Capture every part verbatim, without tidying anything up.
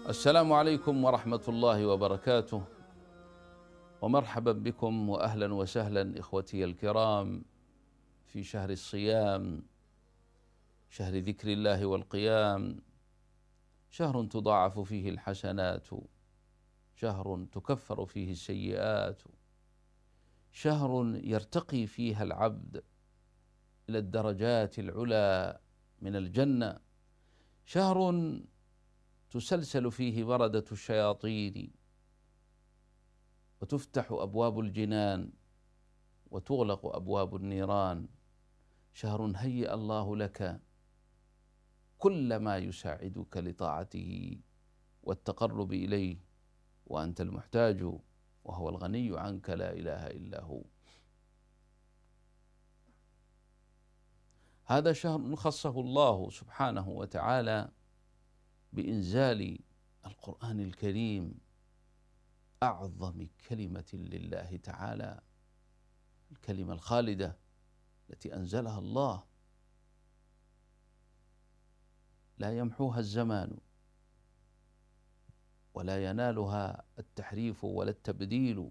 السلام عليكم ورحمة الله وبركاته، ومرحبا بكم وأهلا وسهلا إخوتي الكرام في شهر الصيام، شهر ذكر الله والقيام، شهر تضاعف فيه الحسنات، شهر تكفر فيه السيئات، شهر يرتقي فيها العبد إلى الدرجات العلى من الجنة، شهر تسلسل فيه بردة الشياطين وتفتح أبواب الجنان وتغلق أبواب النيران، شهر هيأ الله لك كل ما يساعدك لطاعته والتقرب إليه وأنت المحتاج وهو الغني عنك لا إله إلا هو. هذا شهر خصه الله سبحانه وتعالى بإنزال القرآن الكريم، أعظم كلمة لله تعالى، الكلمة الخالدة التي أنزلها الله لا يمحوها الزمان ولا ينالها التحريف ولا التبديل.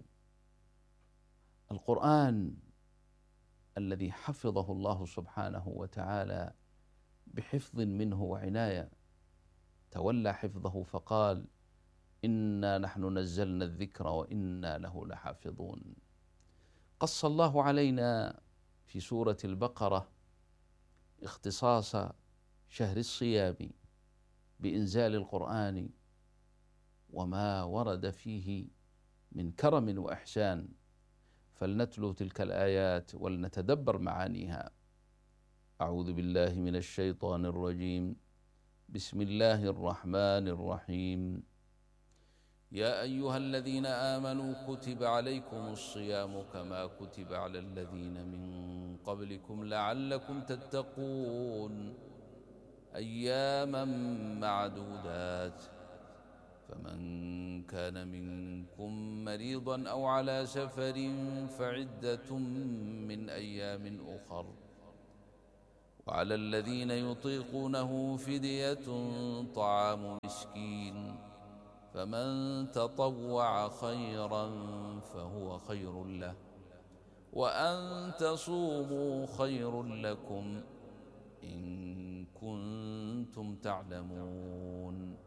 القرآن الذي حفظه الله سبحانه وتعالى بحفظ منه وعناية، تولى حفظه فقال: إنا نحن نزلنا الذكر وإنا له لحافظون. قص الله علينا في سورة البقرة اختصاص شهر الصيام بإنزال القرآن وما ورد فيه من كرم وإحسان، فلنتلو تلك الآيات ولنتدبر معانيها. أعوذ بالله من الشيطان الرجيم، بسم الله الرحمن الرحيم. يا أيها الذين آمنوا كتب عليكم الصيام كما كتب على الذين من قبلكم لعلكم تتقون، أياما معدودات، فمن كان منكم مريضا أو على سفر فعدة من أيام أخر، وعلى الذين يطيقونه فدية طعام مسكين، فمن تطوع خيرا فهو خير له، وأن تصوموا خير لكم إن كنتم تعلمون.